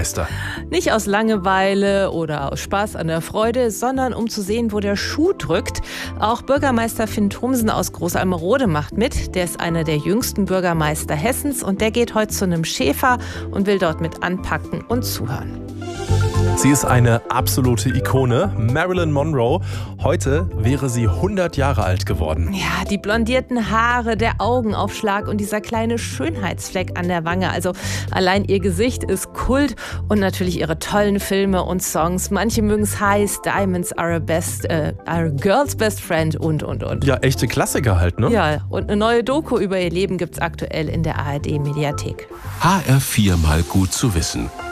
Bürgermeister? Nicht aus Langeweile oder aus Spaß an der Freude, sondern um zu sehen, wo der Schuh drückt. Auch Bürgermeister Finn Thomsen aus Großalmerode macht mit. Der ist einer der jüngsten Bürgermeister Hessens und der geht heute zu einem Schäfer und will dort mit anpacken und zuhören. Sie ist eine absolute Ikone, Marilyn Monroe. Heute wäre sie 100 Jahre alt geworden. Ja, die blondierten Haare, der Augenaufschlag und dieser kleine Schönheitsfleck an der Wange. Also allein ihr Gesicht ist Kult und natürlich ihre tollen Filme und Songs. Manche mögen es heiß, Diamonds are a girl's best friend und. Ja, echte Klassiker halt, ne? Ja, und eine neue Doku über ihr Leben gibt's aktuell in der ARD-Mediathek. HR4 mal gut zu wissen.